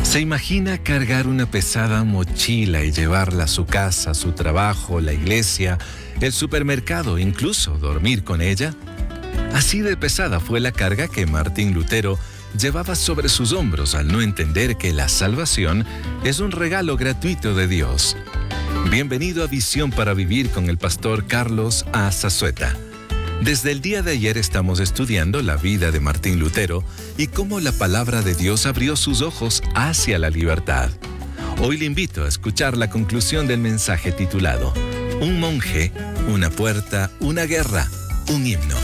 ¿Se imagina cargar una pesada mochila y llevarla a su casa, su trabajo, la iglesia, el supermercado, incluso dormir con ella? Así de pesada fue la carga que Martín Lutero llevaba sobre sus hombros al no entender que la salvación es un regalo gratuito de Dios. Bienvenido a Visión para Vivir con el pastor Carlos A. Zazueta. Desde el día de ayer estamos estudiando la vida de Martín Lutero y cómo la palabra de Dios abrió sus ojos hacia la libertad. Hoy le invito a escuchar la conclusión del mensaje titulado Un monje, una puerta, una guerra, un himno.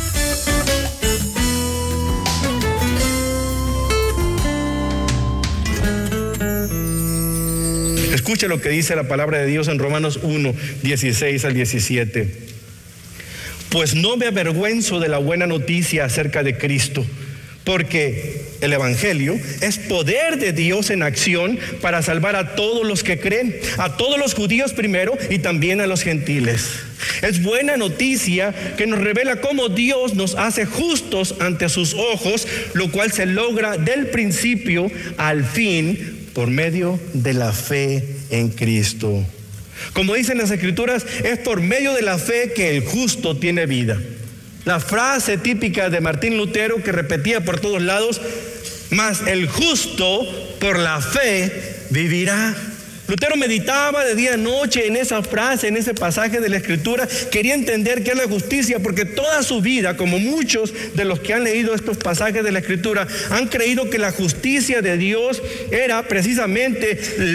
Escucha lo que dice la palabra de Dios en Romanos 1, 16 al 17. Pues no me avergüenzo de la buena noticia acerca de Cristo, porque el Evangelio es poder de Dios en acción para salvar a todos los que creen, a todos los judíos primero y también a los gentiles. Es buena noticia que nos revela cómo Dios nos hace justos ante sus ojos, lo cual se logra del principio al fin por medio de la fe en Cristo. Como dicen las Escrituras, es por medio de la fe que el justo tiene vida. La frase típica de Martín Lutero que repetía por todos lados, mas el justo por la fe vivirá. Lutero meditaba de día y noche en esa frase, en ese pasaje de la Escritura. Quería entender qué es la justicia, porque toda su vida, como muchos de los que han leído estos pasajes de la Escritura, han creído que la justicia de Dios era precisamente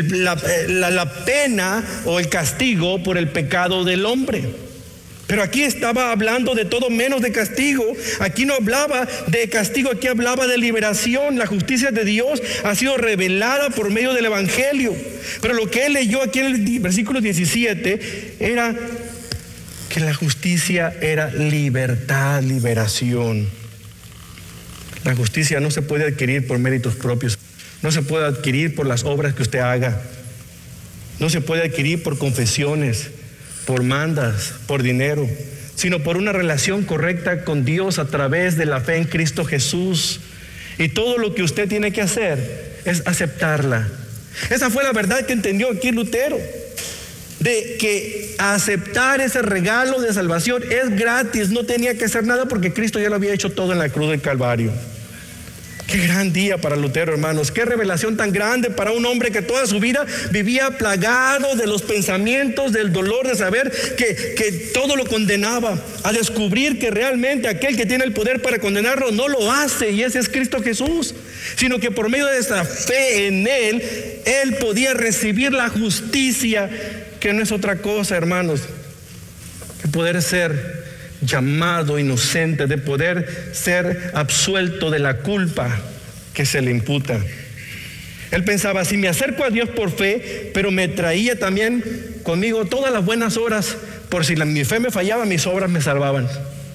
la pena o el castigo por el pecado del hombre. Pero aquí estaba hablando de todo menos de castigo. Aquí no hablaba de castigo, aquí hablaba de liberación. La justicia de Dios ha sido revelada por medio del Evangelio. Pero lo que él leyó aquí en el versículo 17 era que la justicia era libertad, liberación. La justicia no se puede adquirir por méritos propios. No se puede adquirir por las obras que usted haga. No se puede adquirir por confesiones, por mandas, por dinero, sino por una relación correcta con Dios a través de la fe en Cristo Jesús. Y todo lo que usted tiene que hacer es aceptarla. Esa fue la verdad que entendió aquí Lutero, de que aceptar ese regalo de salvación es gratis, no tenía que hacer nada porque Cristo ya lo había hecho todo en la cruz del Calvario. Qué gran día para Lutero, hermanos. Qué revelación tan grande para un hombre que toda su vida vivía plagado de los pensamientos, del dolor de saber que todo lo condenaba. A descubrir que realmente aquel que tiene el poder para condenarlo no lo hace, y ese es Cristo Jesús. Sino que por medio de esa fe en Él, Él podía recibir la justicia, que no es otra cosa, hermanos, que poder ser llamado inocente, de poder ser absuelto de la culpa que se le imputa. Él pensaba, si me acerco a Dios por fe, pero me traía también conmigo todas las buenas obras, por si mi fe me fallaba, mis obras me salvaban.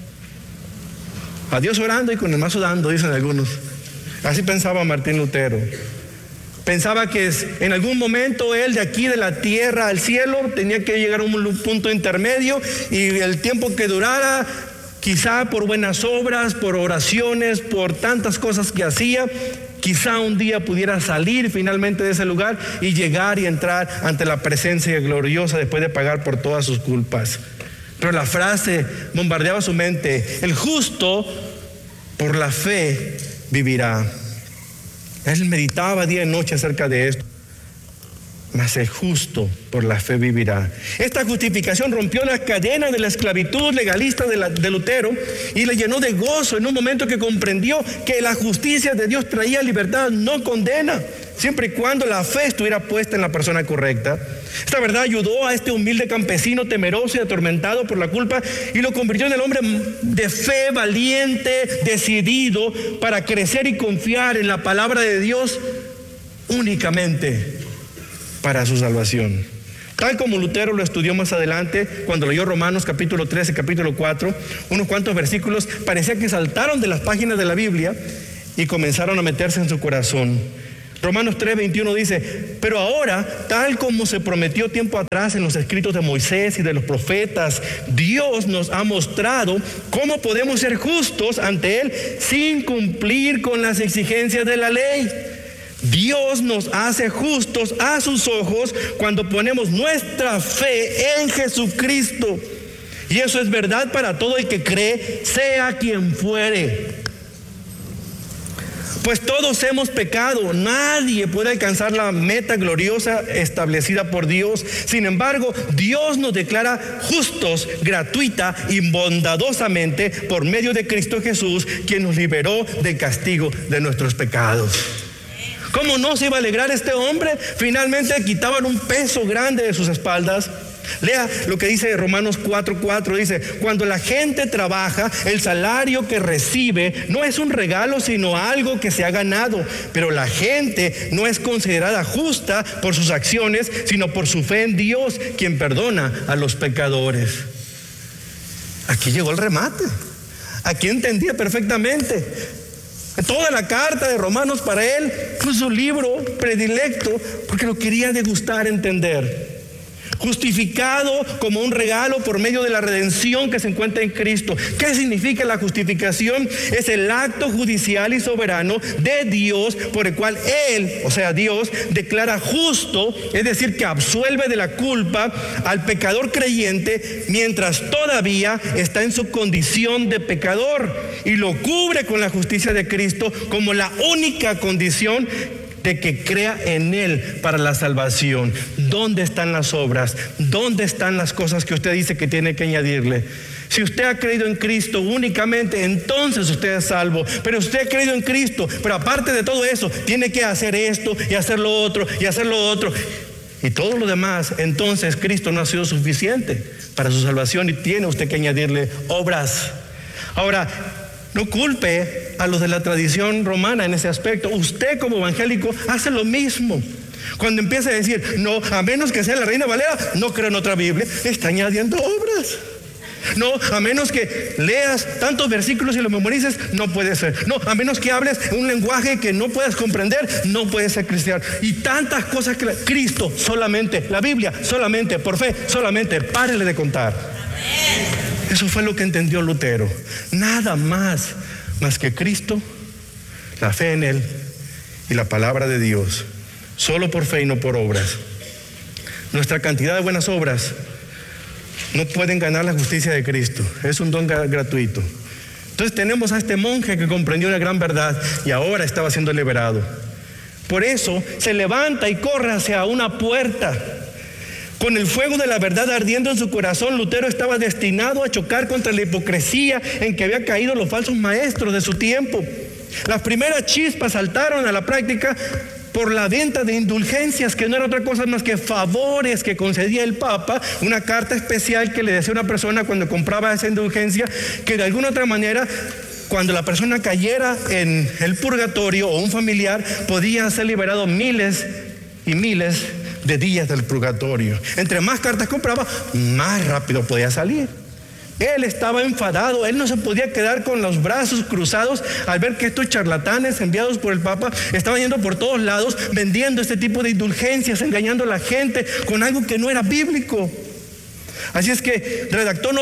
A Dios orando y con el mazo dando, dicen algunos. Así pensaba Martín Lutero. Pensaba que en algún momento él, de aquí de la tierra al cielo, tenía que llegar a un punto intermedio, y el tiempo que durara, quizá por buenas obras, por oraciones, por tantas cosas que hacía, quizá un día pudiera salir finalmente de ese lugar y llegar y entrar ante la presencia gloriosa después de pagar por todas sus culpas. Pero la frase bombardeaba su mente: el justo por la fe vivirá. Él meditaba día y noche acerca de esto. Mas el justo por la fe vivirá. Esta justificación rompió las cadenas de la esclavitud legalista de Lutero y le llenó de gozo en un momento que comprendió que la justicia de Dios traía libertad, no condena, siempre y cuando la fe estuviera puesta en la persona correcta. Esta verdad ayudó a este humilde campesino temeroso y atormentado por la culpa y lo convirtió en el hombre de fe, valiente, decidido para crecer y confiar en la palabra de Dios únicamente para su salvación. Tal como Lutero lo estudió más adelante, cuando leyó Romanos capítulo 13, capítulo 4, unos cuantos versículos parecía que saltaron de las páginas de la Biblia y comenzaron a meterse en su corazón. Romanos 3:21 dice: pero ahora, tal como se prometió tiempo atrás en los escritos de Moisés y de los profetas, Dios nos ha mostrado cómo podemos ser justos ante Él sin cumplir con las exigencias de la ley. Dios nos hace justos a sus ojos cuando ponemos nuestra fe en Jesucristo. Y eso es verdad para todo el que cree, sea quien fuere. Pues todos hemos pecado, nadie puede alcanzar la meta gloriosa establecida por Dios. Sin embargo, Dios nos declara justos gratuita y bondadosamente por medio de Cristo Jesús, quien nos liberó del castigo de nuestros pecados. ¿Cómo no se iba a alegrar este hombre? Finalmente quitaban un peso grande de sus espaldas. Lea lo que dice Romanos 4:4, dice: cuando la gente trabaja, el salario que recibe no es un regalo, sino algo que se ha ganado. Pero la gente no es considerada justa por sus acciones, sino por su fe en Dios, quien perdona a los pecadores. Aquí llegó el remate. Aquí entendía perfectamente. Toda la carta de Romanos para él fue su libro predilecto, porque lo quería degustar, entender. Justificado como un regalo por medio de la redención que se encuentra en Cristo. ¿Qué significa la justificación? Es el acto judicial y soberano de Dios por el cual Él, o sea Dios, declara justo, es decir, que absuelve de la culpa al pecador creyente mientras todavía está en su condición de pecador, y lo cubre con la justicia de Cristo como la única condición de que crea en Él para la salvación. ¿Dónde están las obras? ¿Dónde están las cosas que usted dice que tiene que añadirle? Si usted ha creído en Cristo únicamente, entonces usted es salvo. Pero usted ha creído en Cristo, pero aparte de todo eso, tiene que hacer esto y hacer lo otro y hacer lo otro y todo lo demás. Entonces Cristo no ha sido suficiente para su salvación y tiene usted que añadirle obras. Ahora, no culpe a los de la tradición romana en ese aspecto. Usted como evangélico hace lo mismo. Cuando empieza a decir, no, a menos que sea la Reina Valera, no creo en otra Biblia, está añadiendo obras. No, a menos que leas tantos versículos y los memorices, no puede ser. No, a menos que hables un lenguaje que no puedas comprender, no puedes ser cristiano. Y tantas cosas que Cristo solamente, la Biblia solamente, por fe solamente, párele de contar. Eso fue lo que entendió Lutero. Nada más que Cristo, la fe en Él y la palabra de Dios. Solo por fe y no por obras. Nuestra cantidad de buenas obras no pueden ganar la justicia de Cristo. Es un don gratuito. Entonces tenemos a este monje que comprendió una gran verdad y ahora estaba siendo liberado. Por eso se levanta y corre hacia una puerta. Con el fuego de la verdad ardiendo en su corazón, Lutero estaba destinado a chocar contra la hipocresía en que había caído los falsos maestros de su tiempo. Las primeras chispas saltaron a la práctica por la venta de indulgencias, que no era otra cosa más que favores que concedía el Papa, una carta especial que le decía a una persona cuando compraba esa indulgencia, que de alguna otra manera, cuando la persona cayera en el purgatorio o un familiar, podía ser liberado miles y miles de días del purgatorio. Entre más cartas compraba, más rápido podía salir. Él estaba enfadado, él no se podía quedar con los brazos cruzados al ver que estos charlatanes enviados por el Papa estaban yendo por todos lados vendiendo este tipo de indulgencias, engañando a la gente con algo que no era bíblico. Así es que redactó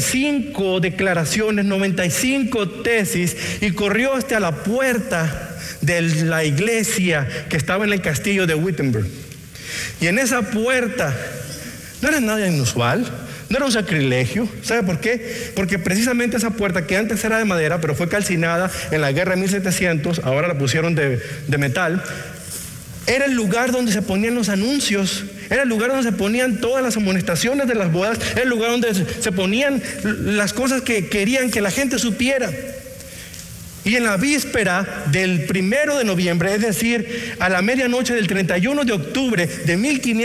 95 declaraciones, 95 tesis y corrió hasta la puerta de la iglesia que estaba en el castillo de Wittenberg. Y en esa puerta no era nada inusual, no era un sacrilegio. ¿Sabe por qué? Porque precisamente esa puerta, que antes era de madera, pero fue calcinada en la guerra de 1700, ahora la pusieron de metal, era el lugar donde se ponían los anuncios, era el lugar donde se ponían todas las amonestaciones de las bodas, era el lugar donde se ponían las cosas que querían que la gente supiera. Y en la víspera del 1 de noviembre, es decir, a la medianoche del 31 de octubre de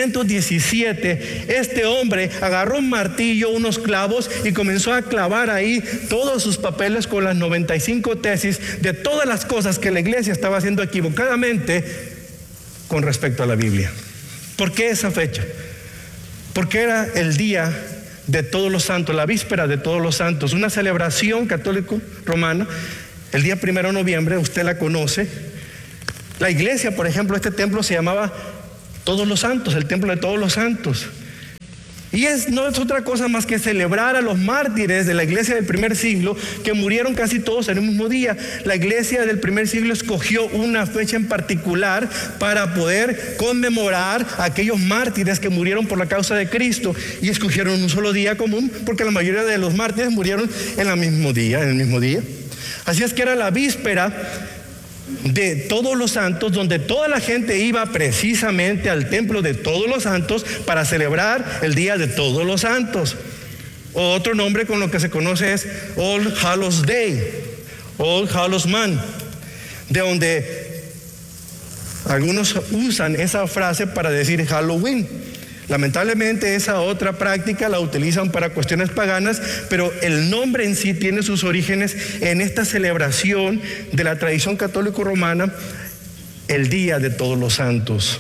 1517, este hombre agarró un martillo, unos clavos y comenzó a clavar ahí todos sus papeles con las 95 tesis de todas las cosas que la iglesia estaba haciendo equivocadamente con respecto a la Biblia. ¿Por qué esa fecha? Porque era el día de Todos los Santos, la víspera de Todos los Santos, una celebración católico romana. El día 1 de noviembre, usted la conoce. La iglesia, por ejemplo, este templo se llamaba Todos los Santos, el templo de Todos los Santos. Y no es otra cosa más que celebrar a los mártires de la iglesia del primer siglo, que murieron casi todos en el mismo día. La iglesia del primer siglo escogió una fecha en particular para poder conmemorar a aquellos mártires que murieron por la causa de Cristo, y escogieron un solo día común, porque la mayoría de los mártires murieron en el mismo día. Así es que era la víspera de Todos los Santos, donde toda la gente iba precisamente al templo de Todos los Santos para celebrar el día de Todos los Santos. Otro nombre con lo que se conoce es All Hallows Day, All Hallows Man, de donde algunos usan esa frase para decir Halloween. Lamentablemente esa otra práctica la utilizan para cuestiones paganas, pero el nombre en sí tiene sus orígenes en esta celebración de la tradición católico-romana, el Día de Todos los Santos.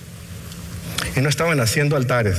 Y no estaban haciendo altares,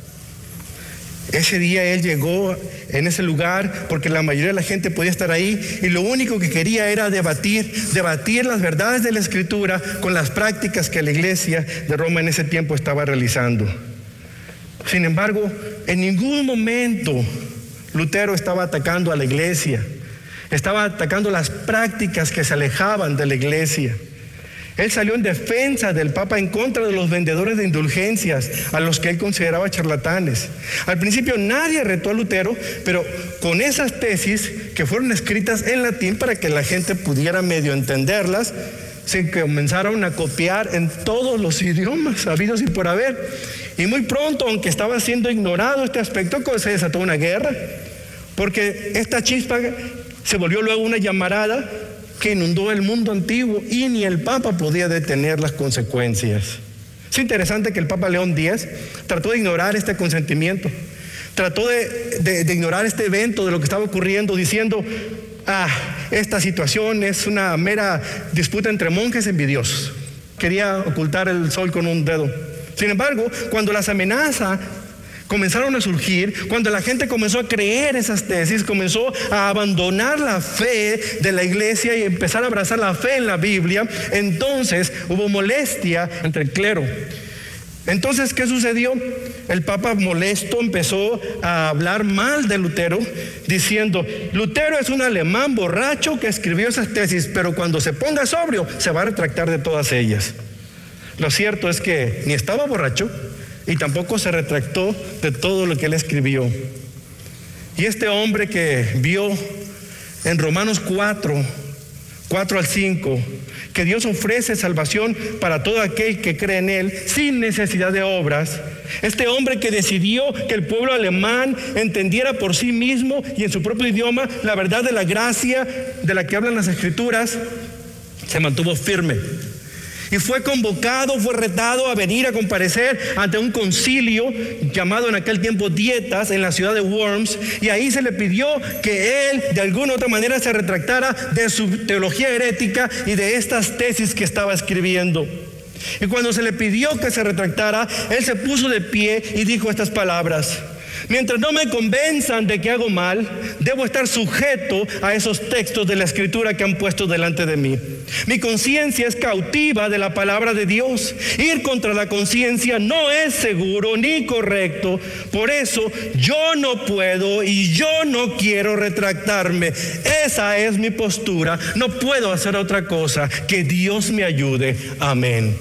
Ese día él llegó en ese lugar porque la mayoría de la gente podía estar ahí, y lo único que quería era debatir las verdades de la Escritura con las prácticas que la iglesia de Roma en ese tiempo estaba realizando. Sin embargo, en ningún momento Lutero estaba atacando a la iglesia, estaba atacando las prácticas que se alejaban de la iglesia. Él salió en defensa del Papa en contra de los vendedores de indulgencias, a los que él consideraba charlatanes. Al principio nadie retó a Lutero, pero con esas tesis que fueron escritas en latín para que la gente pudiera medio entenderlas, se comenzaron a copiar en todos los idiomas habidos y por haber. Y muy pronto, aunque estaba siendo ignorado este aspecto, se desató una guerra, porque esta chispa se volvió luego una llamarada que inundó el mundo antiguo, y ni el Papa podía detener las consecuencias. Es interesante que el Papa León X trató de ignorar este consentimiento, trató de ignorar este evento de lo que estaba ocurriendo, diciendo: esta situación es una mera disputa entre monjes envidiosos. Quería ocultar el sol con un dedo. Sin embargo, cuando las amenazas comenzaron a surgir, cuando la gente comenzó a creer esas tesis, comenzó a abandonar la fe de la iglesia y empezar a abrazar la fe en la Biblia, entonces hubo molestia entre el clero. Entonces, ¿qué sucedió? El Papa, molesto, empezó a hablar mal de Lutero, diciendo: Lutero es un alemán borracho que escribió esas tesis, pero cuando se ponga sobrio se va a retractar de todas ellas. Lo cierto es que ni estaba borracho y tampoco se retractó de todo lo que él escribió. Y este hombre que vio en Romanos 4 al 5, que Dios ofrece salvación para todo aquel que cree en él sin necesidad de obras, este hombre que decidió que el pueblo alemán entendiera por sí mismo y en su propio idioma la verdad de la gracia de la que hablan las Escrituras, se mantuvo firme. Y fue convocado, fue retado a venir a comparecer ante un concilio llamado en aquel tiempo Dietas, en la ciudad de Worms, y ahí se le pidió que él de alguna u otra manera se retractara de su teología herética y de estas tesis que estaba escribiendo. Y cuando se le pidió que se retractara, él se puso de pie y dijo estas palabras: mientras no me convenzan de que hago mal, debo estar sujeto a esos textos de la Escritura que han puesto delante de mí. Mi conciencia es cautiva de la palabra de Dios. Ir contra la conciencia no es seguro ni correcto. Por eso yo no puedo y yo no quiero retractarme. Esa es mi postura. No puedo hacer otra cosa. Que Dios me ayude. Amén.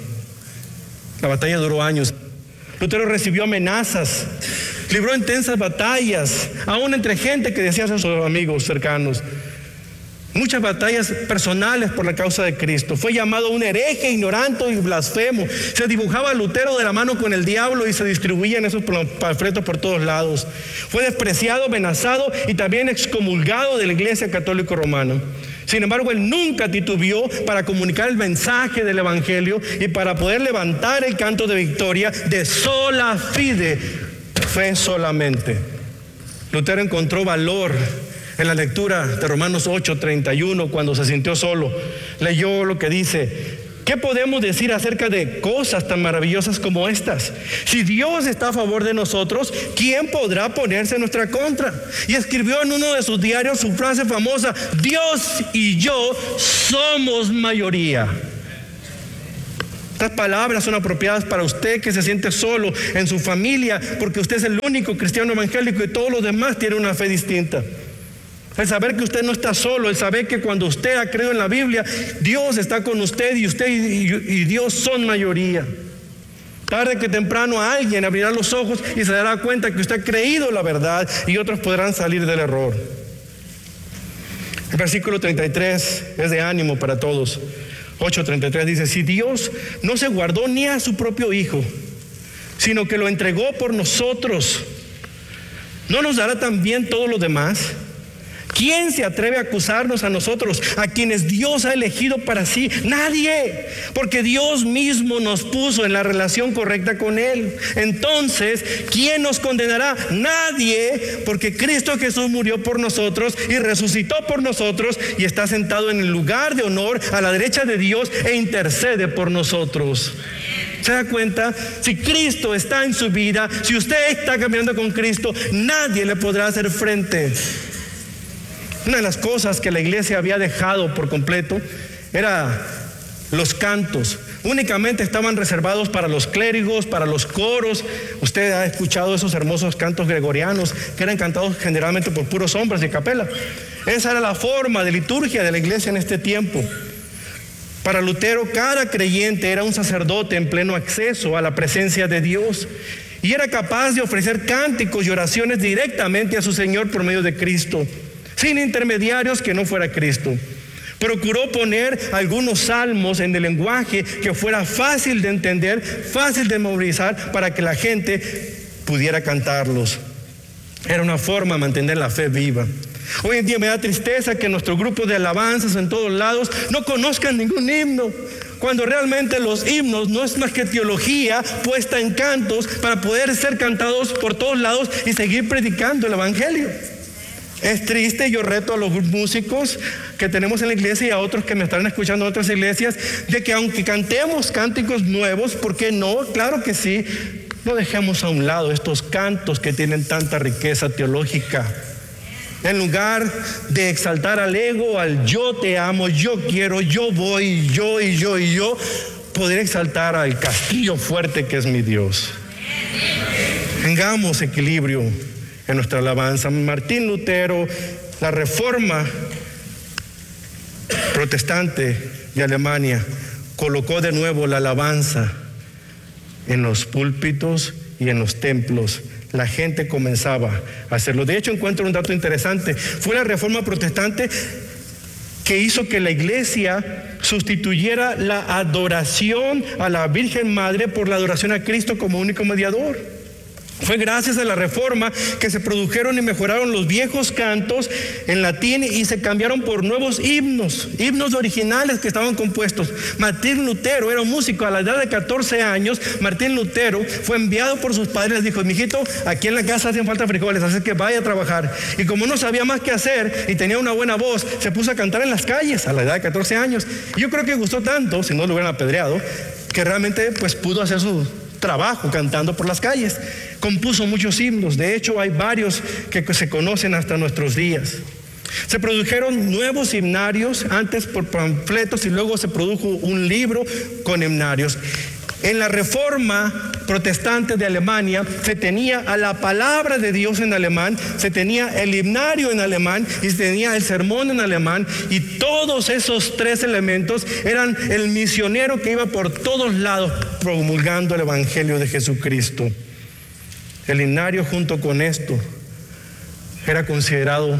La batalla duró años. Lutero recibió amenazas, libró intensas batallas, aún entre gente que decía ser sus amigos cercanos. Muchas batallas personales por la causa de Cristo. Fue llamado un hereje, ignorante y blasfemo. Se dibujaba a Lutero de la mano con el diablo y se distribuían esos panfletos por todos lados. Fue despreciado, amenazado y también excomulgado de la Iglesia Católica Romana. Sin embargo, él nunca titubeó para comunicar el mensaje del Evangelio y para poder levantar el canto de victoria de sola fide, fe solamente. Lutero encontró valor en la lectura de Romanos 8:31 cuando se sintió solo. Leyó lo que dice: ¿qué podemos decir acerca de cosas tan maravillosas como estas? Si Dios está a favor de nosotros, ¿quién podrá ponerse en nuestra contra? Y escribió en uno de sus diarios su frase famosa: Dios y yo somos mayoría. Estas palabras son apropiadas para usted que se siente solo en su familia, porque usted es el único cristiano evangélico y todos los demás tienen una fe distinta. El saber que usted no está solo, el saber que cuando usted ha creído en la Biblia, Dios está con usted y usted y Dios son mayoría. Tarde que temprano alguien abrirá los ojos y se dará cuenta que usted ha creído la verdad y otros podrán salir del error. El versículo 33 es de ánimo para todos. 8:33 dice: si Dios no se guardó ni a su propio Hijo, sino que lo entregó por nosotros, ¿no nos dará también todo lo demás? ¿Quién se atreve a acusarnos a nosotros, a quienes Dios ha elegido para sí? Nadie, porque Dios mismo nos puso en la relación correcta con Él. Entonces, ¿quién nos condenará? Nadie, porque Cristo Jesús murió por nosotros y resucitó por nosotros y está sentado en el lugar de honor a la derecha de Dios e intercede por nosotros. ¿Se da cuenta? Si Cristo está en su vida, si usted está caminando con Cristo, nadie le podrá hacer frente. Una de las cosas que la iglesia había dejado por completo era los cantos. Únicamente estaban reservados para los clérigos, para los coros. Usted ha escuchado esos hermosos cantos gregorianos que eran cantados generalmente por puros hombres de capela. Esa era la forma de liturgia de la iglesia en este tiempo. Para Lutero, cada creyente era un sacerdote en pleno acceso a la presencia de Dios y era capaz de ofrecer cánticos y oraciones directamente a su Señor por medio de Cristo, sin intermediarios que no fuera Cristo. Procuró poner algunos salmos en el lenguaje que fuera fácil de entender, fácil de memorizar, para que la gente pudiera cantarlos. Era una forma de mantener la fe viva. Hoy en día me da tristeza que nuestro grupo de alabanzas en todos lados no conozcan ningún himno, cuando realmente los himnos no es más que teología puesta en cantos para poder ser cantados por todos lados y seguir predicando el evangelio. Es triste, yo reto a los músicos que tenemos en la iglesia y a otros que me están escuchando en otras iglesias, de que aunque cantemos cánticos nuevos, ¿por qué no? Claro que sí, no dejemos a un lado estos cantos que tienen tanta riqueza teológica. En lugar de exaltar al ego, al yo te amo, yo quiero, yo voy, yo y yo y yo, poder exaltar al castillo fuerte que es mi Dios. Tengamos equilibrio en nuestra alabanza. Martín Lutero, la reforma protestante de Alemania, colocó de nuevo la alabanza en los púlpitos y en los templos. La gente comenzaba a hacerlo. De hecho, encuentro un dato interesante. Fue la reforma protestante que hizo que la iglesia sustituyera la adoración a la Virgen Madre por la adoración a Cristo como único mediador. Fue gracias a la reforma que se produjeron y mejoraron los viejos cantos en latín y se cambiaron por nuevos himnos originales que estaban compuestos. Martín Lutero era un músico. A la edad de 14 años, Martín Lutero fue enviado por sus padres. Les dijo: mijito, aquí en la casa hacen falta frijoles, así que vaya a trabajar. Y como no sabía más qué hacer y tenía una buena voz, se puso a cantar en las calles a la edad de 14 años. Y yo creo que gustó tanto, si no lo hubieran apedreado, que realmente pues pudo hacer su trabajo cantando por las calles. Compuso muchos himnos. De hecho, hay varios que se conocen hasta nuestros días. Se produjeron nuevos himnarios, antes por panfletos, y luego se produjo un libro con himnarios. En la reforma protestante de Alemania se tenía a la palabra de Dios en alemán, se tenía el himnario en alemán y se tenía el sermón en alemán, y todos esos tres elementos eran el misionero que iba por todos lados promulgando el evangelio de Jesucristo. El himnario junto con esto era considerado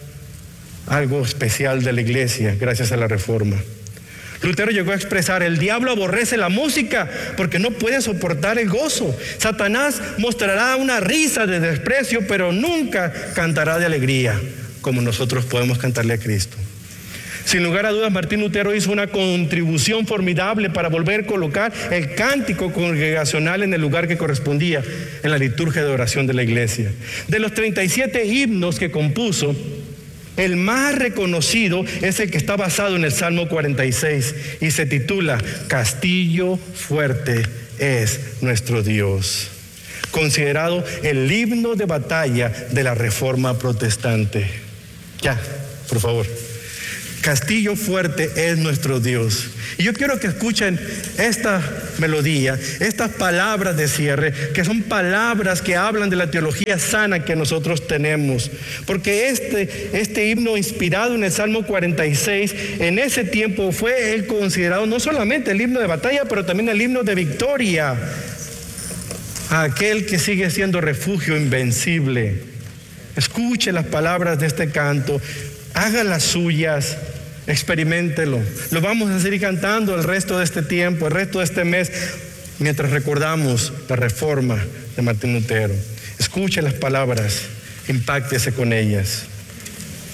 algo especial de la iglesia gracias a la reforma. Lutero llegó a expresar: el diablo aborrece la música porque no puede soportar el gozo. Satanás mostrará una risa de desprecio, pero nunca cantará de alegría como nosotros podemos cantarle a Cristo. Sin lugar a dudas, Martín Lutero hizo una contribución formidable para volver a colocar el cántico congregacional en el lugar que correspondía en la liturgia de oración de la iglesia. De los 37 himnos que compuso, el más reconocido es el que está basado en el Salmo 46 y se titula Castillo fuerte es nuestro Dios, considerado el himno de batalla de la reforma protestante. Ya, por favor. Castillo fuerte es nuestro Dios. Y yo quiero que escuchen esta melodía, estas palabras de cierre, que son palabras que hablan de la teología sana que nosotros tenemos. Porque este himno inspirado en el Salmo 46, en ese tiempo fue él considerado no solamente el himno de batalla, pero también el himno de victoria. A aquel que sigue siendo refugio invencible. Escuche las palabras de este canto, haga las suyas. Experiméntelo. Lo vamos a seguir cantando el resto de este tiempo, el resto de este mes, mientras recordamos la reforma de Martín Lutero. Escuche las palabras, impáctese con ellas.